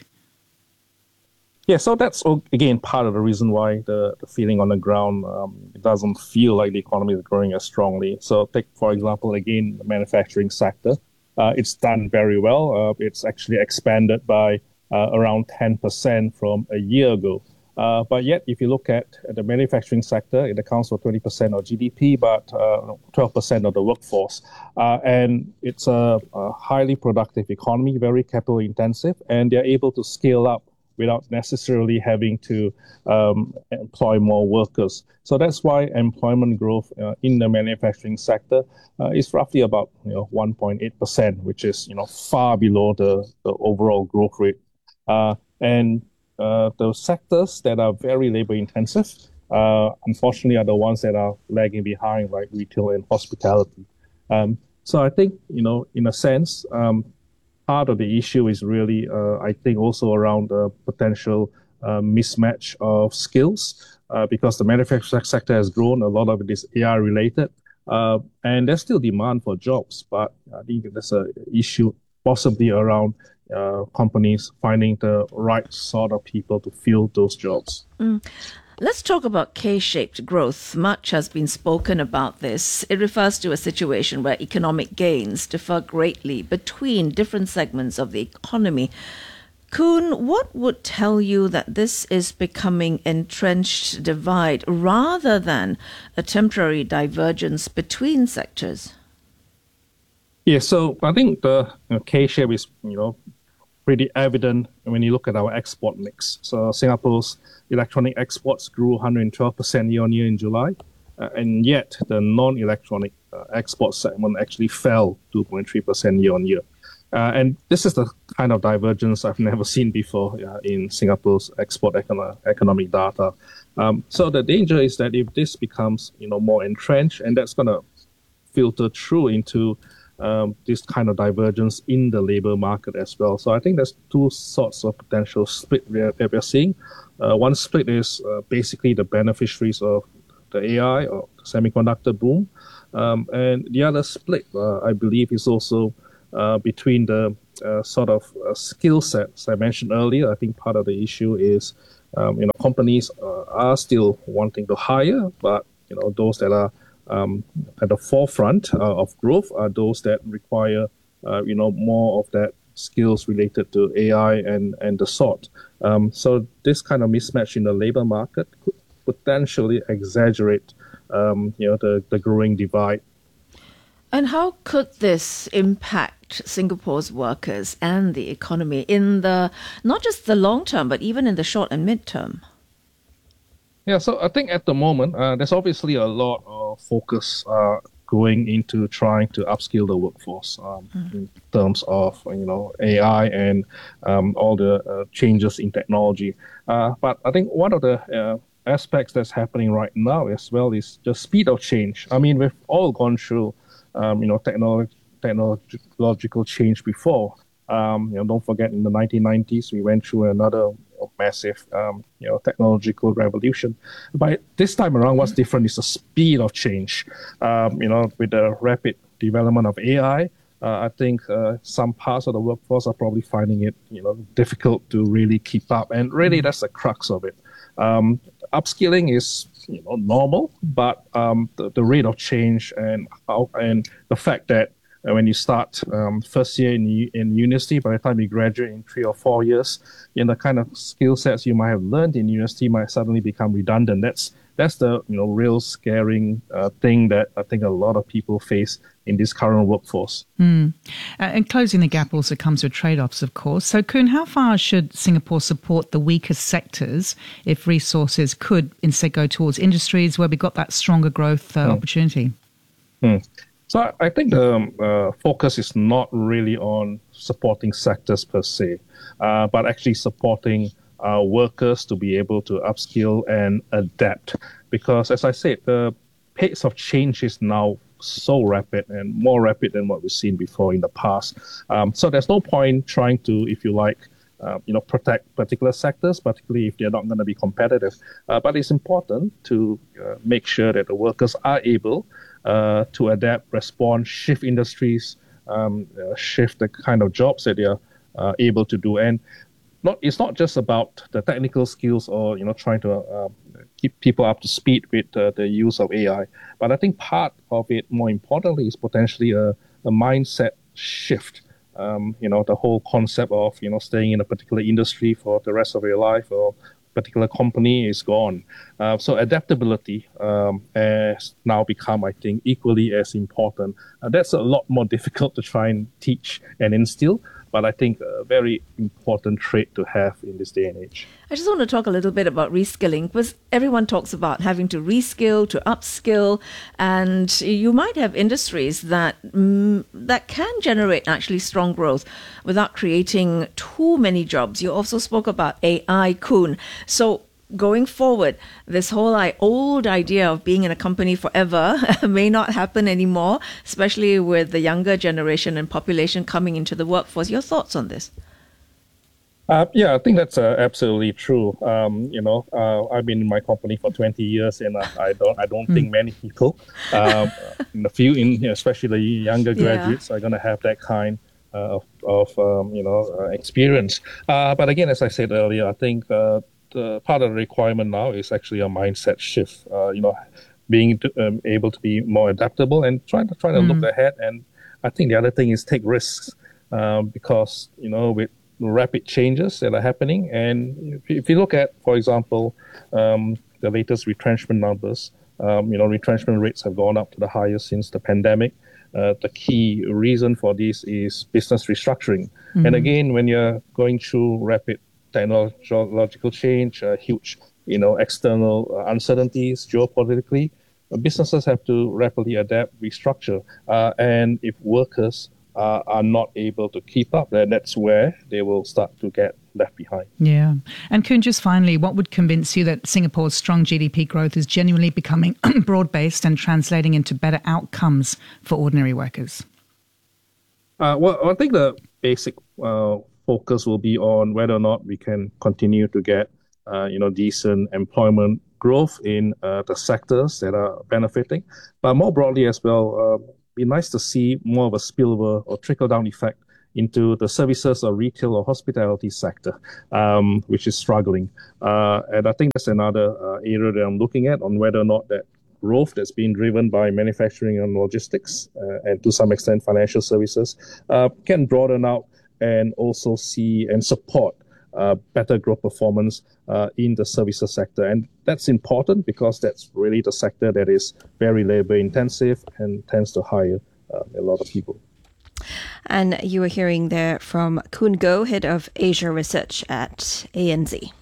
Yeah, so that's, again, part of the reason why the, the feeling on the ground um, it doesn't feel like the economy is growing as strongly. So take, for example, again, the manufacturing sector. Uh, it's done very well. Uh, it's actually expanded by uh, around ten percent from a year ago. Uh, but yet, if you look at the manufacturing sector, it accounts for twenty percent of G D P, but uh, twelve percent of the workforce. Uh, and it's a, a highly productive economy, very capital intensive, and they're able to scale up without necessarily having to um, employ more workers. So that's why employment growth uh, in the manufacturing sector uh, is roughly about you know one point eight percent, which is you know far below the, the overall growth rate. Uh, and uh, the sectors that are very labor intensive, uh, unfortunately, are the ones that are lagging behind, like retail and hospitality. Um, so I think you know in a sense. Um, Part of the issue is really, uh, I think, also around the potential uh, mismatch of skills uh, because the manufacturing sector has grown. A lot of it is A I related, uh, and there's still demand for jobs. But I think there's an issue possibly around uh, companies finding the right sort of people to fill those jobs. Mm. Let's talk about K-shaped growth. Much has been spoken about this. It refers to a situation where economic gains differ greatly between different segments of the economy. Koon, what would tell you that this is becoming entrenched divide rather than a temporary divergence between sectors? Yeah, so I think the you know, K-shape is, you know, pretty evident when you look at our export mix. So Singapore's electronic exports grew one hundred twelve percent year on year in July, uh, and yet the non-electronic uh, export segment actually fell two point three percent year on year. Uh, and this is the kind of divergence I've never seen before uh, in Singapore's export econo- economic data. Um, so the danger is that if this becomes, you know, more entrenched, and that's going to filter through into um, this kind of divergence in the labor market as well. So I think there's two sorts of potential split we're, that we're seeing. Uh, one split is uh, basically the beneficiaries of the A I or the semiconductor boom. Um, and the other split, uh, I believe, is also uh, between the uh, sort of uh, skill sets I mentioned earlier. I think part of the issue is, um, you know, companies uh, are still wanting to hire, but, you know, those that are um, at the forefront uh, of growth are those that require, uh, you know, more of that skills related to A I and, and the sort. Um, so this kind of mismatch in the labor market could potentially exaggerate, um, you know, the, the growing divide. And how could this impact Singapore's workers and the economy in the, not just the long term, but even in the short and mid term? Yeah, so I think at the moment, uh, there's obviously a lot of focus uh, going into trying to upskill the workforce um, mm. in terms of, you know, A I and um, all the uh, changes in technology. Uh, but I think one of the uh, aspects that's happening right now as well is the speed of change. I mean, we've all gone through, um, you know, technology, technological change before. Um, you know, don't forget in the nineteen nineties, we went through another massive, um, you know, technological revolution. But this time around, what's different is the speed of change. Um, you know, with the rapid development of A I, uh, I think uh, some parts of the workforce are probably finding it, you know, difficult to really keep up. And really, that's the crux of it. Um, upskilling is, you know, normal, but um, the, the rate of change and how, and the fact that uh, when you start um, first year in in university, by the time you graduate in three or four years, you know, the kind of skill sets you might have learned in university might suddenly become redundant. That's that's the, you know, real scaring uh, thing that I think a lot of people face in this current workforce. Mm. Uh, and closing the gap also comes with trade-offs, of course. So, Koon, how far should Singapore support the weaker sectors if resources could instead go towards industries where we got that stronger growth uh, mm. opportunity? Mm. So I think the um, uh, focus is not really on supporting sectors per se, uh, but actually supporting uh, workers to be able to upskill and adapt. Because as I said, the pace of change is now so rapid and more rapid than what we've seen before in the past. Um, so there's no point trying to, if you like, uh, you know, protect particular sectors, particularly if they're not going to be competitive. Uh, but it's important to uh, make sure that the workers are able uh, to adapt, respond, shift industries, um, uh, shift the kind of jobs that they're uh, able to do. And not, it's not just about the technical skills or, you know, trying to uh, keep people up to speed with uh, the use of A I. But I think part of it, more importantly, is potentially a, a mindset shift. Um, you know, the whole concept of, you know, staying in a particular industry for the rest of your life or particular company is gone. Uh, so adaptability um, has now become, I think, equally as important. Uh, that's a lot more difficult to try and teach and instill, but I think a very important trait to have in this day and age. I just want to talk a little bit about reskilling, because everyone talks about having to reskill, to upskill, and you might have industries that mm, that can generate actually strong growth without creating too many jobs. You also spoke about A I, Koon. So going forward, this whole like, old idea of being in a company forever may not happen anymore, especially with the younger generation and population coming into the workforce. Your thoughts on this? Uh, yeah, I think that's uh, absolutely true. Um, you know, uh, I've been in my company for twenty years, and uh, I don't, I don't think many people, um, in a few, in you know, especially the younger graduates, yeah. are going to have that kind uh, of, of um, you know, uh, experience. Uh, but again, as I said earlier, I think uh, the part of the requirement now is actually a mindset shift. Uh, you know, being to, um, able to be more adaptable and trying to try to mm. look ahead. And I think the other thing is take risks, um, because you know with rapid changes that are happening. And if you look at, for example, um, the latest retrenchment numbers, um, you know, retrenchment rates have gone up to the highest since the pandemic. Uh, the key reason for this is business restructuring. Mm-hmm. And again, when you're going through rapid technological change, uh, huge, you know, external uh, uncertainties geopolitically, uh, businesses have to rapidly adapt, restructure. Uh, and if workers uh, are not able to keep up, then that's where they will start to get left behind. Yeah. And Koen, just finally, what would convince you that Singapore's strong G D P growth is genuinely becoming broad-based and translating into better outcomes for ordinary workers? Uh, well, I think the basic uh, focus will be on whether or not we can continue to get, uh, you know, decent employment growth in uh, the sectors that are benefiting. But more broadly as well, uh, be nice to see more of a spillover or trickle-down effect into the services or retail or hospitality sector, um, which is struggling. Uh, and I think that's another uh, area that I'm looking at on whether or not that growth that's being driven by manufacturing and logistics uh, and to some extent financial services uh, can broaden out and also see and support uh, better growth performance uh, in the services sector. And that's important because that's really the sector that is very labor intensive and tends to hire uh, a lot of people. And you were hearing there from Koen Goh, Head of Asia Research at A N Z.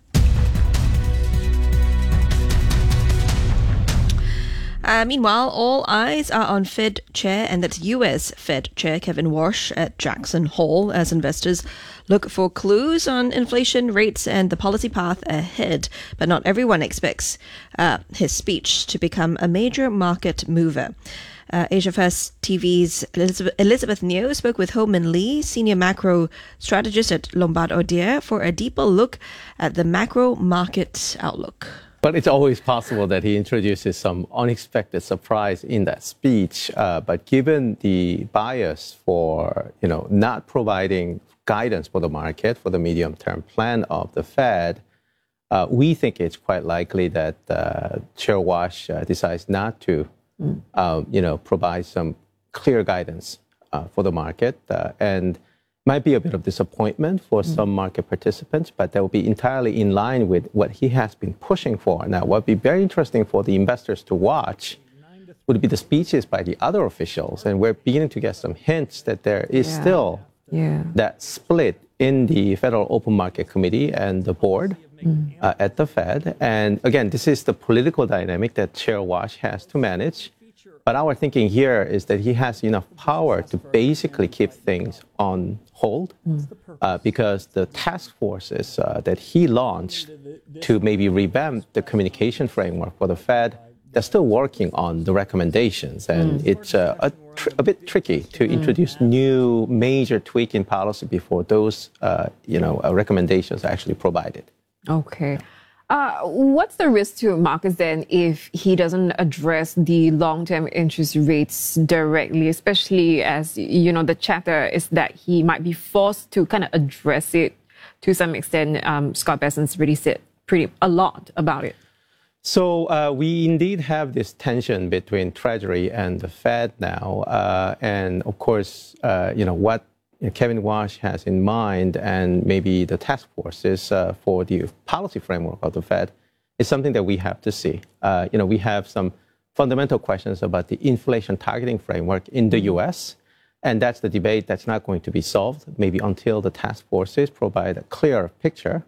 Uh, meanwhile, all eyes are on Fed Chair, and that's U S Fed Chair Kevin Warsh at Jackson Hole, as investors look for clues on inflation rates and the policy path ahead. But not everyone expects uh, his speech to become a major market mover. Uh, Asia First T V's Elizabeth, Elizabeth Neo spoke with Ho Min Lee, senior macro strategist at Lombard Odier, for a deeper look at the macro market outlook. But it's always possible that he introduces some unexpected surprise in that speech. Uh, but given the bias for, you know, not providing guidance for the market for the medium-term plan of the Fed, uh, we think it's quite likely that uh, Chair Warsh uh, decides not to, mm. uh, you know, provide some clear guidance uh, for the market, uh, and might be a bit of disappointment for mm. some market participants, but that will be entirely in line with what he has been pushing for. Now, what would be very interesting for the investors to watch would be the speeches by the other officials, and we're beginning to get some hints that there is yeah. still yeah. that split in the Federal Open Market Committee and the board mm. uh, at the Fed. And again, this is the political dynamic that Chair Warsh has to manage. But our thinking here is that he has enough power to basically keep things on hold mm. uh, because the task forces uh, that he launched to maybe revamp the communication framework for the Fed, they're still working on the recommendations. And mm. it's uh, a, tr- a bit tricky to mm. introduce new major tweak in policy before those uh, you know, uh, recommendations are actually provided. Okay. Uh, what's the risk to markets then if he doesn't address the long-term interest rates directly, especially as, you know, the chatter is that he might be forced to kind of address it to some extent? Um, Scott Bessent's really said pretty a lot about it. So uh, we indeed have this tension between Treasury and the Fed now. Uh, and of course, uh, you know, what Kevin Warsh has in mind, and maybe the task forces uh, for the policy framework of the Fed, is something that we have to see. Uh, you know, we have some fundamental questions about the inflation targeting framework in the U S, and that's the debate that's not going to be solved, maybe until the task forces provide a clearer picture.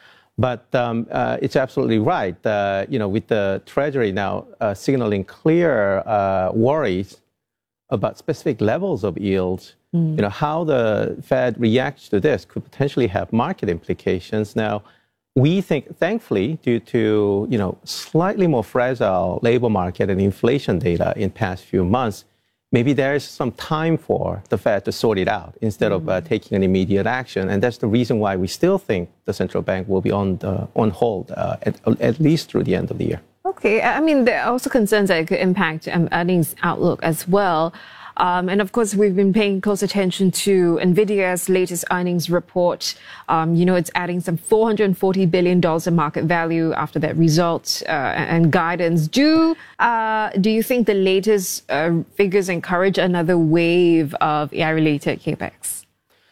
But um, uh, it's absolutely right. Uh, you know, with the Treasury now uh, signaling clear uh, worries about specific levels of yields, Mm. you know, how the Fed reacts to this could potentially have market implications. Now, we think, thankfully, due to, you know, slightly more fragile labor market and inflation data in past few months, maybe there is some time for the Fed to sort it out instead mm. of uh, taking an immediate action. And that's the reason why we still think the central bank will be on the, on hold uh, at, at least through the end of the year. Okay. I mean, there are also concerns that it could impact um, earnings outlook as well. Um, and of course, we've been paying close attention to NVIDIA's latest earnings report. Um, you know, it's adding some four hundred forty billion dollars in market value after that result uh, and guidance. Do uh, do you think the latest uh, figures encourage another wave of A I-related capex?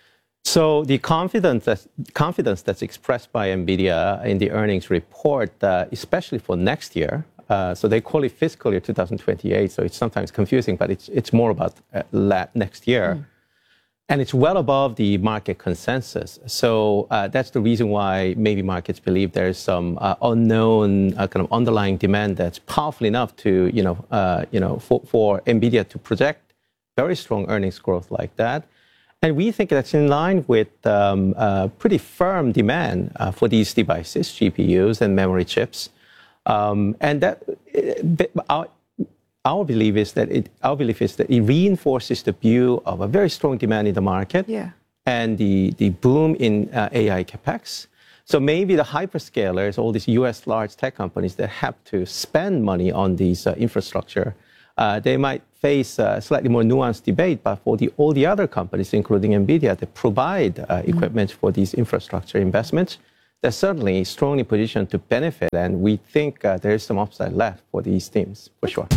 So the confidence that's, confidence that's expressed by NVIDIA in the earnings report, uh, especially for next year, Uh, so they call it fiscal year two thousand twenty-eight, so it's sometimes confusing, but it's it's more about uh, la- next year. Mm. And it's well above the market consensus. So uh, that's the reason why maybe markets believe there's some uh, unknown uh, kind of underlying demand that's powerful enough to, you know, uh, you know, for, for NVIDIA to project very strong earnings growth like that. And we think that's in line with um, uh, pretty firm demand uh, for these devices, G P Us and memory chips. Um, and that uh, our, our belief is that it, our belief is that it reinforces the view of a very strong demand in the market yeah. and the, the boom in uh, A I capex. So maybe the hyperscalers, all these U S large tech companies that have to spend money on these uh, infrastructure, uh, they might face a slightly more nuanced debate. But for the, all the other companies, including NVIDIA, that provide uh, equipment for these infrastructure investments, they're certainly strongly positioned to benefit. And we think uh, there is some upside left for these teams, for sure.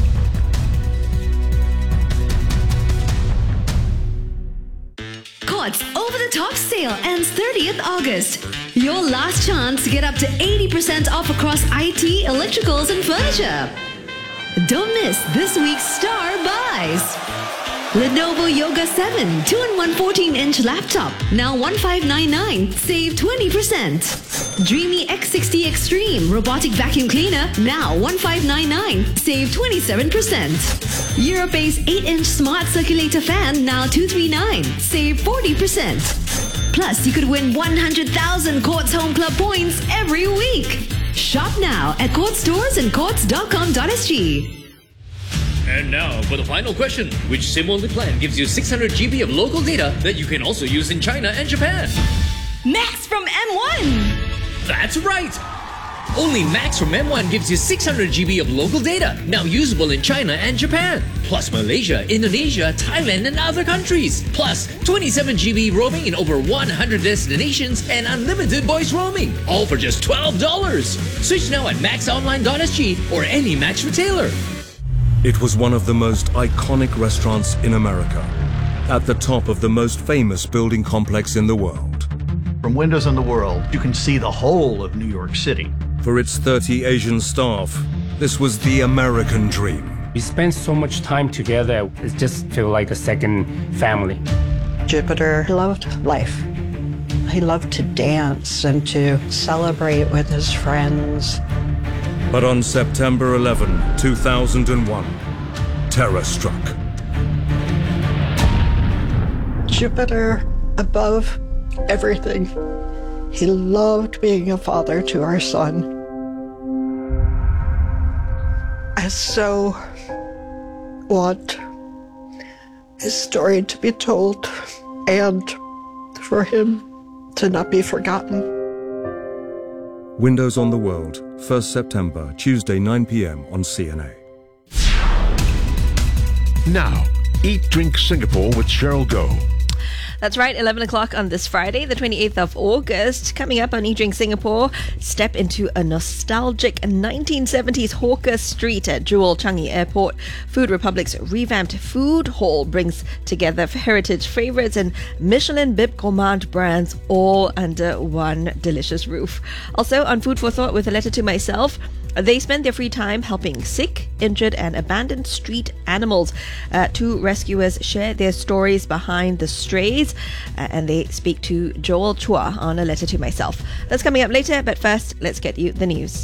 Quartz over-the-top sale ends thirtieth August. Your last chance to get up to eighty percent off across I T, electricals, and furniture. Don't miss this week's star buys. Lenovo Yoga seven two in one fourteen-inch laptop, now one five nine nine, save twenty percent. Dreamy X sixty Extreme robotic vacuum cleaner, now one five nine nine, save twenty-seven percent. Europace eight-inch smart circulator fan, now two three nine, save forty percent. Plus, you could win one hundred thousand Quartz Home Club points every week. Shop now at Quartz stores and quartz dot com dot s g. And now for the final question. Which SIM-only plan gives you six hundred G B of local data that you can also use in China and Japan? Max from M one! That's right! Only Max from M one gives you six hundred G B of local data, now usable in China and Japan. Plus Malaysia, Indonesia, Thailand, and other countries. Plus twenty-seven G B roaming in over one hundred destinations and unlimited voice roaming. All for just twelve dollars. Switch now at max online dot s g or any Max retailer. It was one of the most iconic restaurants in America, at the top of the most famous building complex in the world. From windows in the world, you can see the whole of New York City. For its thirty Asian staff, this was the American dream. We spent so much time together, it just feels like a second family. Jupiter loved life. He loved to dance and to celebrate with his friends. But on September eleventh, two thousand one, terror struck. Jupiter above everything. He loved being a father to our son. I so want his story to be told and for him to not be forgotten. Windows on the World, first September, Tuesday, nine p m on C N A. Now, Eat Drink Singapore with Cheryl Goh. That's right, eleven o'clock on this Friday, the twenty-eighth of August. Coming up on Eat Drink Singapore, step into a nostalgic nineteen seventies hawker street at Jewel Changi Airport. Food Republic's revamped food hall brings together heritage favourites and Michelin Bib Gourmand brands all under one delicious roof. Also on Food for Thought with a letter to myself, they spend their free time helping sick, injured and abandoned street animals. Uh, two rescuers share their stories behind the strays uh, and they speak to Joel Chua on a letter to myself. That's coming up later, but first, let's get you the news.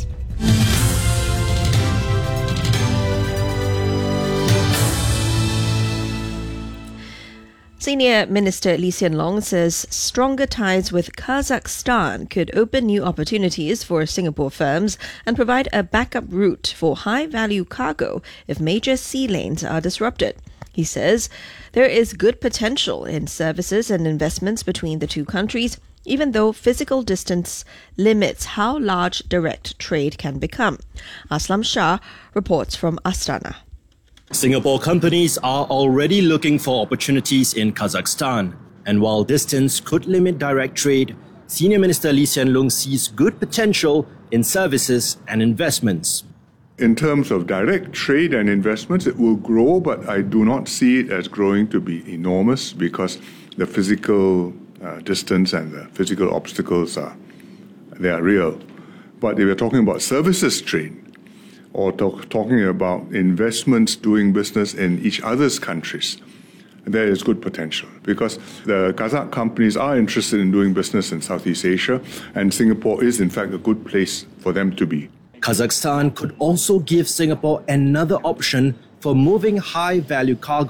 Senior Minister Lee Hsien Loong says stronger ties with Kazakhstan could open new opportunities for Singapore firms and provide a backup route for high-value cargo if major sea lanes are disrupted. He says there is good potential in services and investments between the two countries, even though physical distance limits how large direct trade can become. Aslam Shah reports from Astana. Singapore companies are already looking for opportunities in Kazakhstan. And while distance could limit direct trade, Senior Minister Lee Hsien Loong sees good potential in services and investments. In terms of direct trade and investments, it will grow, but I do not see it as growing to be enormous because the physical uh, distance and the physical obstacles are, they are real. But if we're talking about services trade, or talk, talking about investments doing business in each other's countries, there is good potential because the Kazakh companies are interested in doing business in Southeast Asia, and Singapore is in fact a good place for them to be. Kazakhstan could also give Singapore another option for moving high-value cargo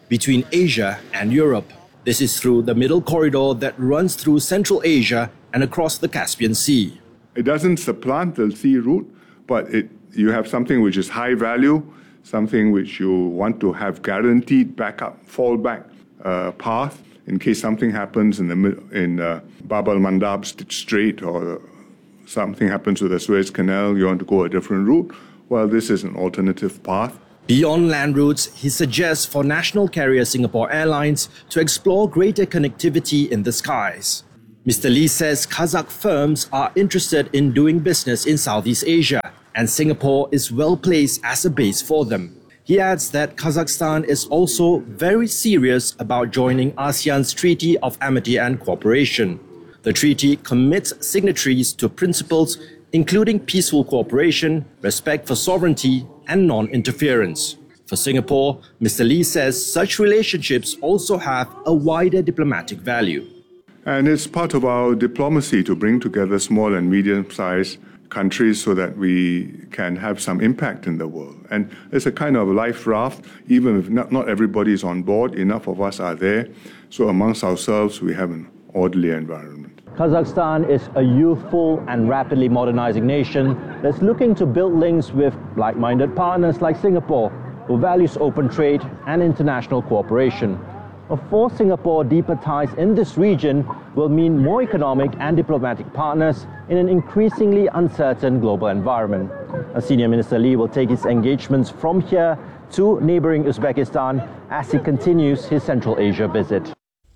between Asia and Europe. This is through the middle corridor that runs through Central Asia and across the Caspian Sea. It doesn't supplant the sea route, but it, you have something which is high value, something which you want to have guaranteed backup, fallback uh, path in case something happens in the in uh, Bab al-Mandab Strait or something happens with the Suez Canal, you want to go a different route. Well, this is an alternative path. Beyond land routes, he suggests for national carrier Singapore Airlines to explore greater connectivity in the skies. Mister Lee says Kazakh firms are interested in doing business in Southeast Asia, and Singapore is well placed as a base for them. He adds that Kazakhstan is also very serious about joining ASEAN's Treaty of Amity and Cooperation. The treaty commits signatories to principles including peaceful cooperation, respect for sovereignty, and non-interference. For Singapore, Mister Lee says such relationships also have a wider diplomatic value. And it's part of our diplomacy to bring together small and medium-sized countries so that we can have some impact in the world. And it's a kind of life raft, even if not, not everybody is on board, enough of us are there. So amongst ourselves, we have an orderly environment. Kazakhstan is a youthful and rapidly modernizing nation that's looking to build links with like-minded partners like Singapore, who values open trade and international cooperation. For Singapore, deeper ties in this region will mean more economic and diplomatic partners in an increasingly uncertain global environment. A Senior Minister Lee will take his engagements from here to neighboring Uzbekistan as he continues his Central Asia visit.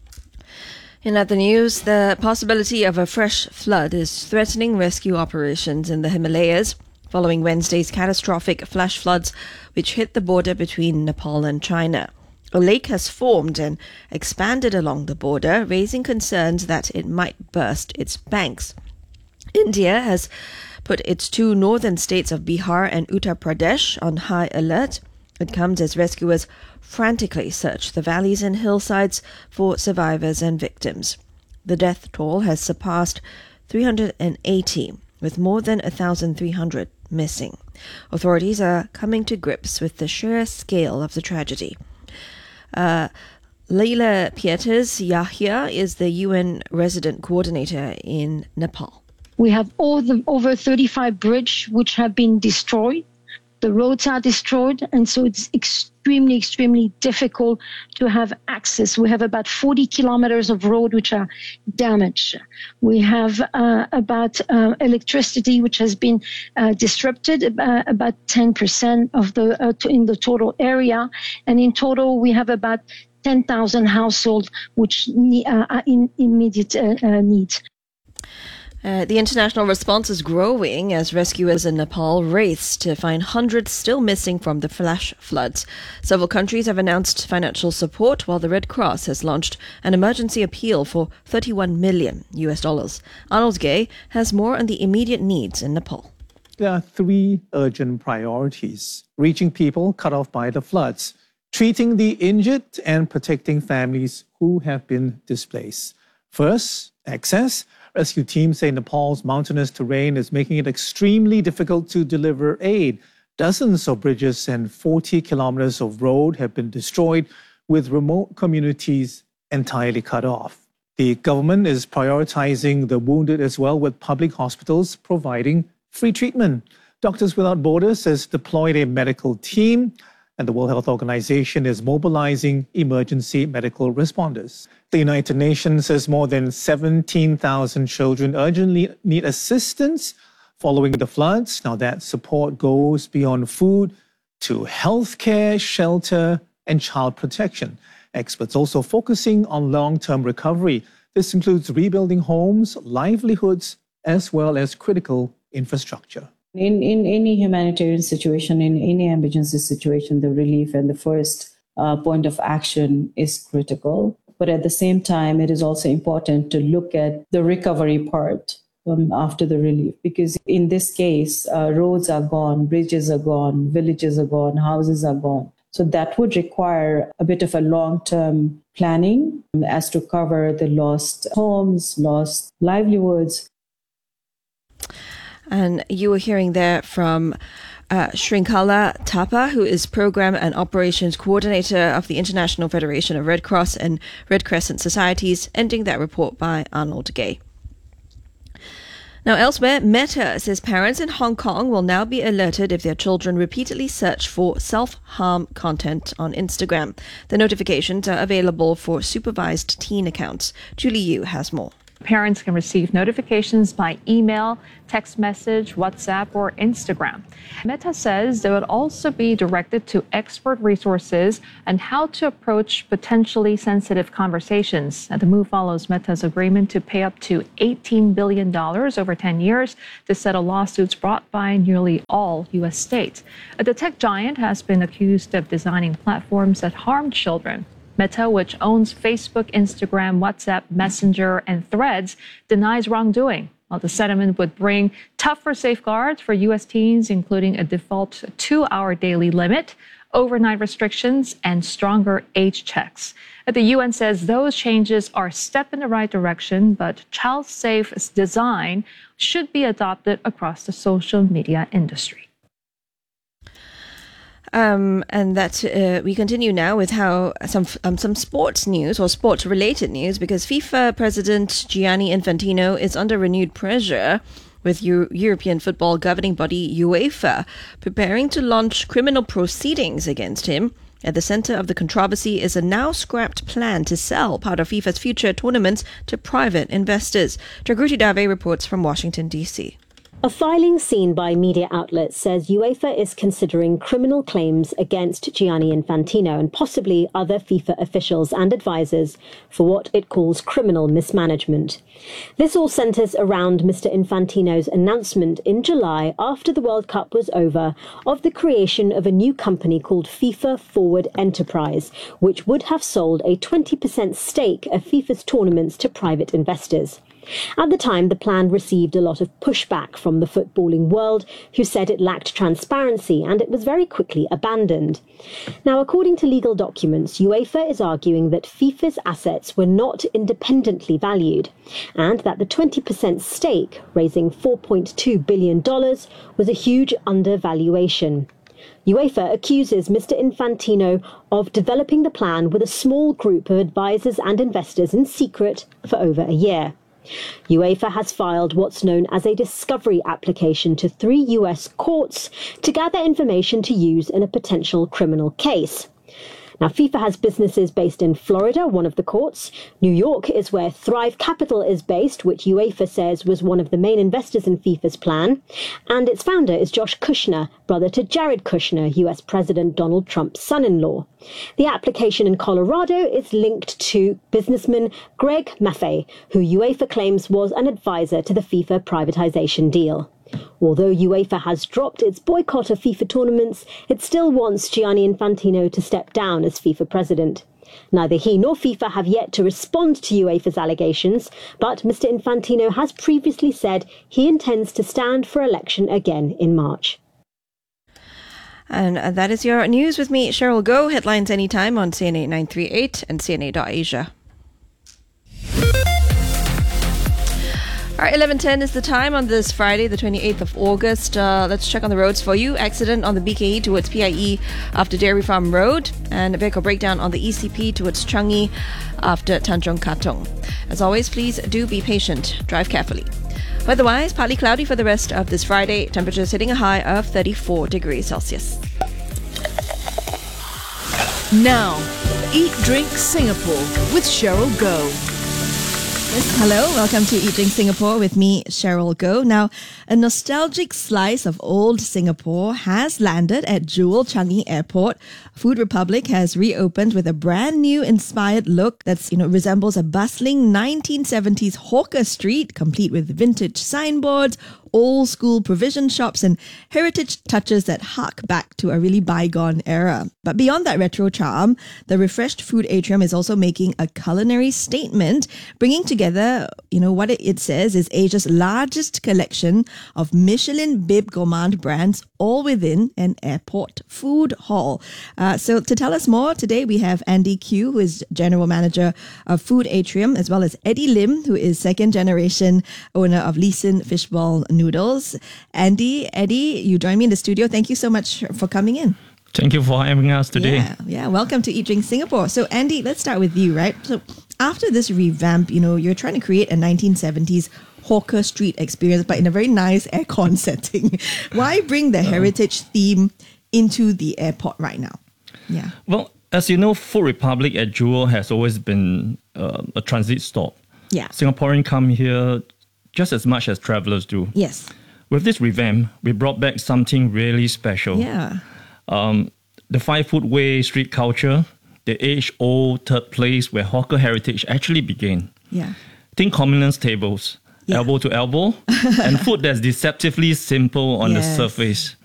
In other news, the possibility of a fresh flood is threatening rescue operations in the Himalayas following Wednesday's catastrophic flash floods which hit the border between Nepal and China. A lake has formed and expanded along the border, raising concerns that it might burst its banks. India has put its two northern states of Bihar and Uttar Pradesh on high alert. It comes as rescuers frantically search the valleys and hillsides for survivors and victims. The death toll has surpassed three hundred eighty, with more than one thousand three hundred missing. Authorities are coming to grips with the sheer scale of the tragedy. Uh, Leila Pieters Yahya is the U N resident coordinator in Nepal. We have all the over thirty-five bridges which have been destroyed. The roads are destroyed, and so it's extremely, extremely difficult to have access. We have about forty kilometers of road which are damaged. We have uh, about uh, electricity which has been uh, disrupted, uh, about ten percent of the uh, in the total area, and in total we have about ten thousand households which need, uh, are in immediate uh, uh, need. Uh, the international response is growing as rescuers in Nepal race to find hundreds still missing from the flash floods. Several countries have announced financial support, while the Red Cross has launched an emergency appeal for thirty-one million U S dollars. Arnold Gay has more on the immediate needs in Nepal. There are three urgent priorities: reaching people cut off by the floods, treating the injured, and protecting families who have been displaced. First, access. Rescue teams say Nepal's mountainous terrain is making it extremely difficult to deliver aid. Dozens of bridges and forty kilometers of road have been destroyed, with remote communities entirely cut off. The government is prioritizing the wounded as well, with public hospitals providing free treatment. Doctors Without Borders has deployed a medical team, and the World Health Organization is mobilizing emergency medical responders. The United Nations says more than seventeen thousand children urgently need assistance following the floods. Now that support goes beyond food to healthcare, shelter, and child protection. Experts also focusing on long-term recovery. This includes rebuilding homes, livelihoods, as well as critical infrastructure. In, in any humanitarian situation, in any emergency situation, the relief and the first uh, point of action is critical. But at the same time, it is also important to look at the recovery part um, after the relief. Because in this case, uh, roads are gone, bridges are gone, villages are gone, houses are gone. So that would require a bit of a long-term planning as to cover the lost homes, lost livelihoods. And you were hearing there from uh, Shrinkala Thapa, who is Program and Operations Coordinator of the International Federation of Red Cross and Red Crescent Societies, ending that report by Arnold Gay. Now, elsewhere, Meta says parents in Hong Kong will now be alerted if their children repeatedly search for self-harm content on Instagram. The notifications are available for supervised teen accounts. Julie Yu has more. Parents can receive notifications by email, text message, WhatsApp, or Instagram. Meta says they would also be directed to expert resources on how to approach potentially sensitive conversations. And the move follows Meta's agreement to pay up to eighteen billion dollars over ten years to settle lawsuits brought by nearly all U S states. The tech giant has been accused of designing platforms that harm children. Meta, which owns Facebook, Instagram, WhatsApp, Messenger, and Threads, denies wrongdoing. While the settlement would bring tougher safeguards for U S teens, including a default two-hour daily limit, overnight restrictions, and stronger age checks. The U N says those changes are a step in the right direction, but child-safe design should be adopted across the social media industry. Um, and that uh, we continue now with how some um, some sports news or sports related news, because FIFA President Gianni Infantino is under renewed pressure with Euro- European football governing body UEFA preparing to launch criminal proceedings against him. At the center of the controversy is a now scrapped plan to sell part of FIFA's future tournaments to private investors. Jagruti Dave reports from Washington, D C. A filing seen by media outlets says UEFA is considering criminal claims against Gianni Infantino and possibly other FIFA officials and advisors for what it calls criminal mismanagement. This all centres around Mister Infantino's announcement in July, after the World Cup was over, of the creation of a new company called FIFA Forward Enterprise, which would have sold a twenty percent stake of FIFA's tournaments to private investors. At the time, the plan received a lot of pushback from the footballing world, who said it lacked transparency, and it was very quickly abandoned. Now, according to legal documents, UEFA is arguing that FIFA's assets were not independently valued, and that the twenty percent stake, raising four point two billion dollars, was a huge undervaluation. UEFA accuses Mister Infantino of developing the plan with a small group of advisors and investors in secret for over a year. UEFA has filed what's known as a discovery application to three U S courts to gather information to use in a potential criminal case. Now, FIFA has businesses based in Florida, one of the courts. New York is where Thrive Capital is based, which UEFA says was one of the main investors in FIFA's plan. And its founder is Josh Kushner, brother to Jared Kushner, U S President Donald Trump's son-in-law. The application in Colorado is linked to businessman Greg Maffei, who UEFA claims was an advisor to the FIFA privatization deal. Although UEFA has dropped its boycott of FIFA tournaments, it still wants Gianni Infantino to step down as FIFA president. Neither he nor FIFA have yet to respond to UEFA's allegations, but Mister Infantino has previously said he intends to stand for election again in March. And that is your news with me, Cheryl Goh. Headlines anytime on C N A nine three eight and C N A dot Asia. All right, eleven ten is the time on this Friday, the twenty-eighth of August. Uh, let's check on the roads for you. Accident on the B K E towards P I E after Dairy Farm Road, and a vehicle breakdown on the E C P towards Changi after Tanjong Katong. As always, please do be patient. Drive carefully. Weather-wise, partly cloudy for the rest of this Friday. Temperatures hitting a high of thirty-four degrees Celsius. Now, Eat Drink Singapore with Cheryl Goh. Yes, hello, welcome to Eat Drink Singapore with me, Cheryl Goh. Now, a nostalgic slice of old Singapore has landed at Jewel Changi Airport. Food Republic has reopened with a brand new inspired look that's, you know, resembles a bustling nineteen seventies hawker street, complete with vintage signboards, old school provision shops and heritage touches that hark back to a really bygone era. But beyond that retro charm, the refreshed food atrium is also making a culinary statement, bringing together, you know, what it says is Asia's largest collection of Michelin Bib Gourmand brands, all within an airport food hall. Uh, so to tell us more, today we have Andy Q, who is General Manager of Food Atrium, as well as Eddie Lim, who is second generation owner of Leeson Fishball Noodles noodles. Andy, Eddie, you join me in the studio. Thank you so much for coming in. Thank you for having us today. Yeah, yeah. Welcome to Eat Drink Singapore. So, Andy, let's start with you, right? So, after this revamp, you know, you're trying to create a nineteen seventies hawker street experience, but in a very nice aircon setting. Why bring the heritage theme into the airport right now? Yeah. Well, as you know, Food Republic at Jewel has always been uh, a transit stop. Yeah. Singaporeans come here just as much as travelers do. Yes. With this revamp, we brought back something really special. Yeah. Um, the Five Foot Way street culture, the age-old third place where hawker heritage actually began. Yeah. Think convenience tables, yeah. elbow to elbow, and food that's deceptively simple on yes. the surface.